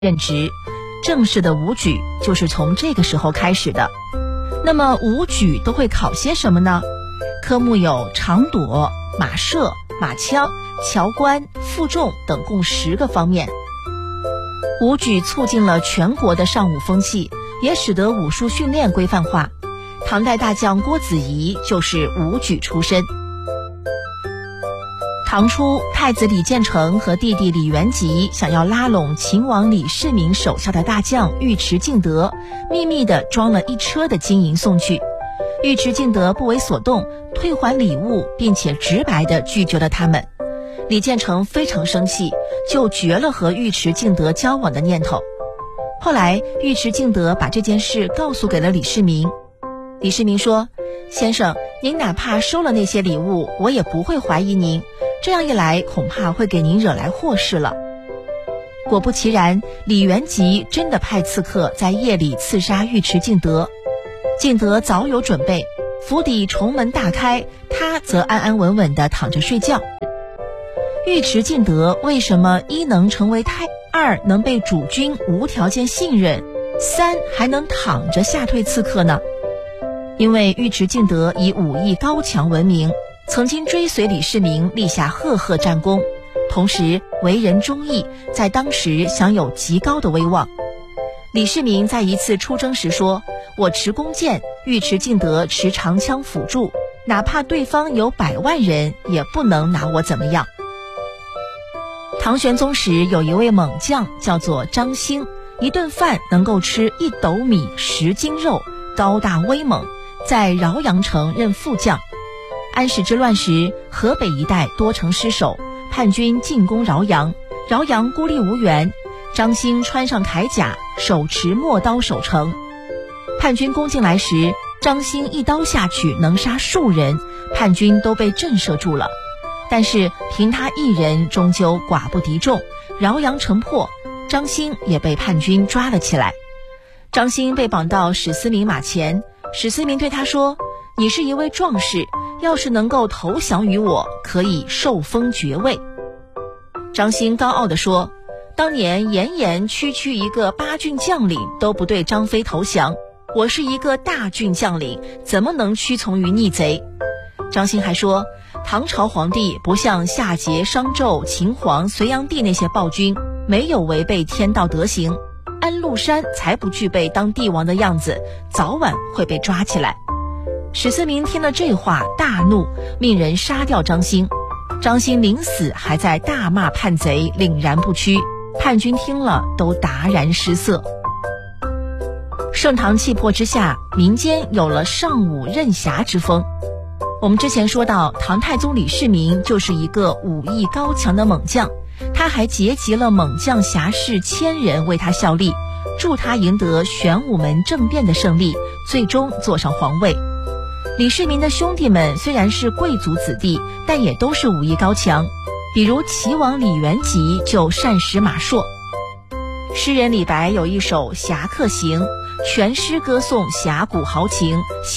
任职，正式的武举就是从这个时候开始的。那么武举都会考些什么呢？科目有长躲、马射、马枪、桥关、负重等共10个方面。武举促进了全国的尚武风气，也使得武术训练规范化。唐代大将郭子仪就是武举出身。唐初，太子李建成和弟弟李元吉想要拉拢秦王李世民手下的大将尉迟敬德，秘密地装了一车的金银送去。尉迟敬德不为所动，退还礼物，并且直白地拒绝了他们。李建成非常生气，就绝了和尉迟敬德交往的念头。后来尉迟敬德把这件事告诉给了李世民。李世民说：先生，您哪怕收了那些礼物，我也不会怀疑您，这样一来恐怕会给您惹来祸事了。果不其然，李元吉真的派刺客在夜里刺杀尉迟敬德。敬德早有准备，府邸重门大开，他则安安稳稳地躺着睡觉。尉迟敬德为什么一能成为太，二能被主君无条件信任，三还能躺着吓退刺客呢？因为尉迟敬德以武艺高强闻名，曾经追随李世民立下赫赫战功，同时为人忠义，在当时享有极高的威望。李世民在一次出征时说：我持弓箭，尉迟敬德持长枪辅助，哪怕对方有100万人，也不能拿我怎么样。唐玄宗时有一位猛将叫做张兴，一顿饭能够吃1斗米10斤肉，高大威猛，在饶阳城任副将。安史之乱时，河北一带多城失守，叛军进攻饶阳，饶阳孤立无援，张兴穿上铠甲，手持陌刀守城。叛军攻进来时，张兴一刀下去能杀数人，叛军都被震慑住了。但是凭他一人终究寡不敌众，饶阳城破，张兴也被叛军抓了起来。张兴被绑到史思明马前，史思明对他说：你是一位壮士，要是能够投降于我，可以受封爵位。张兴高傲地说：当年严严区区一个8郡将领都不对张飞投降，我是一个大郡将领，怎么能屈从于逆贼？张兴还说，唐朝皇帝不像夏桀、商纣、秦皇、隋炀帝那些暴君，没有违背天道德行，安禄山才不具备当帝王的样子，早晚会被抓起来。史思明听了这话大怒，命人杀掉张兴。张兴临死还在大骂叛贼，凛然不屈，叛军听了都达然失色。盛唐气魄之下，民间有了尚武任侠之风。我们之前说到，唐太宗李世民就是一个武艺高强的猛将，他还结集了猛将侠士1000人为他效力，助他赢得玄武门政变的胜利，最终坐上皇位。李世民的兄弟们虽然是贵族子弟，但也都是武艺高强，比如齐王李元吉就善使马槊。诗人李白有一首《侠客行》，全诗歌颂侠骨豪情。